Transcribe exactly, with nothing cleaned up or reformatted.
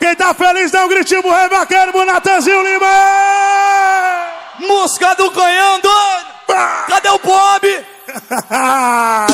Quem tá feliz dá um gritinho pro Rei Vaqueiro, pro Natanzinho Lima. Música do Canhão doido. Cadê o Bob?